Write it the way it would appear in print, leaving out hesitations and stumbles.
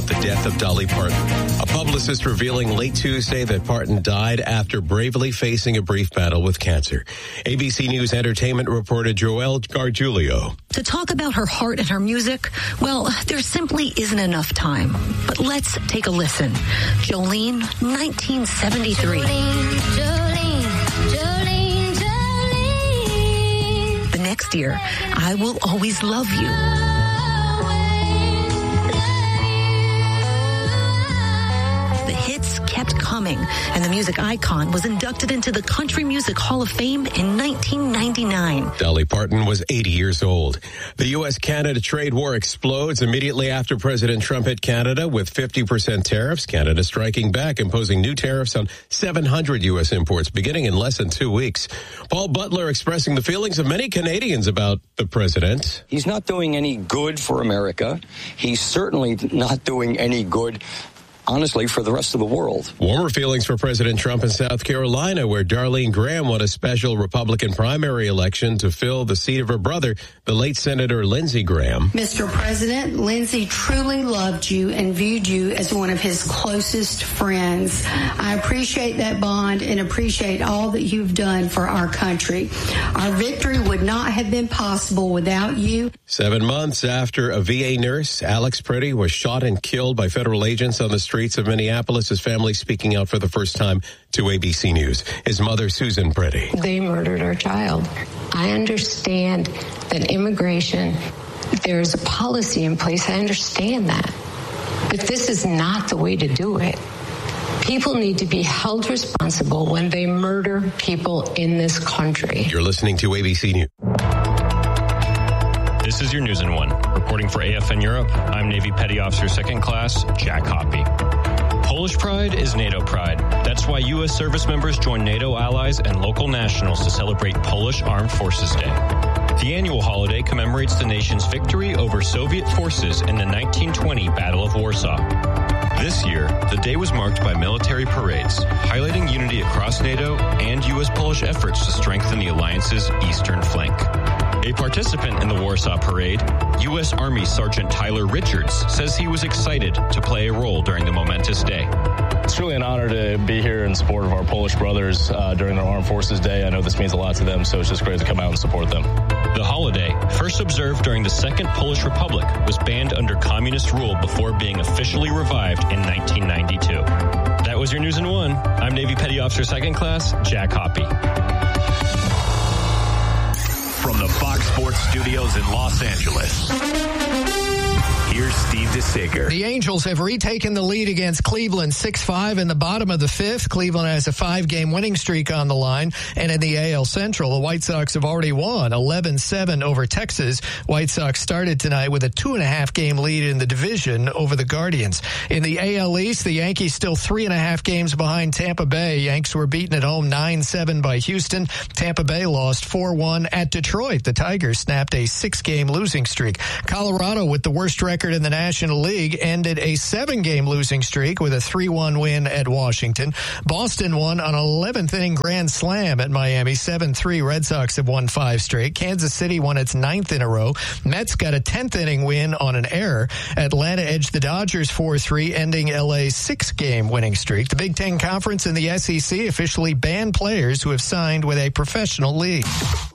about the death of Dolly Parton. A publicist revealing late Tuesday that Parton died after bravely facing a brief battle with cancer. ABC News entertainment reporter Joelle Gargiulio. To talk about her heart and her music, well, there simply isn't enough time. But let's take a listen. Jolene, 1973. Jolene. The next year, I Will Always Love You. Kept coming, and the music icon was inducted into the Country Music Hall of Fame in 1999. Dolly Parton was 80 years old. The U.S.-Canada trade war explodes immediately after President Trump hit Canada with 50% tariffs. Canada striking back, imposing new tariffs on 700 U.S. imports beginning in less than 2 weeks. Paul Butler expressing the feelings of many Canadians about the president. He's not doing any good for America. He's certainly not doing any good, honestly, for the rest of the world. Warmer feelings for President Trump in South Carolina, where Darlene Graham won a special Republican primary election to fill the seat of her brother, the late Senator Lindsey Graham. Mr. President, Lindsey truly loved you and viewed you as one of his closest friends. I appreciate that bond and appreciate all that you've done for our country. Our victory would not have been possible without you. 7 months after a VA nurse, Alex Pretty, was shot and killed by federal agents on the streets of Minneapolis, his family speaking out for the first time to ABC News. His mother, Susan Pretty. They murdered our child. I understand that immigration, there's a policy in place. I understand that. But this is not the way to do it. People need to be held responsible when they murder people in this country. You're listening to ABC News. This is your News in One. Reporting for AFN Europe, I'm Navy Petty Officer 2nd Class Jack Hoppy. Polish pride is NATO pride. That's why U.S. service members join NATO allies and local nationals to celebrate Polish Armed Forces Day. The annual holiday commemorates the nation's victory over Soviet forces in the 1920 Battle of Warsaw. This year, the day was marked by military parades, highlighting unity across NATO and U.S.-Polish efforts to strengthen the alliance's eastern flank. A participant in the Warsaw Parade, U.S. Army Sergeant Tyler Richards, says he was excited to play a role during the momentous day. It's really an honor to be here in support of our Polish brothers during their Armed Forces Day. I know this means a lot to them, so it's just great to come out and support them. The holiday, first observed during the Second Polish Republic, was banned under communist rule before being officially revived in 1992. That was your News in One. I'm Navy Petty Officer 2nd Class Jack Hoppy. From the Fox Sports Studios in Los Angeles, here's Steve DeSager. The Angels have retaken the lead against Cleveland 6-5 in the bottom of the fifth. Cleveland has a 5-game winning streak on the line. And in the AL Central, the White Sox have already won 11-7 over Texas. White Sox started tonight with a 2.5-game lead in the division over the Guardians. In the AL East, the Yankees still 3.5 games behind Tampa Bay. Yanks were beaten at home 9-7 by Houston. Tampa Bay lost 4-1 at Detroit. The Tigers snapped a 6-game losing streak. Colorado, with the worst record in the National League, ended a 7-game losing streak with a 3-1 win at Washington. Boston won an 11th-inning grand slam at Miami. 7-3. Red Sox have won 5 straight. Kansas City won its 9th in a row. Mets got a 10th-inning win on an error. Atlanta edged the Dodgers 4-3, ending LA's 6-game winning streak. The Big Ten Conference and the SEC officially banned players who have signed with a professional league.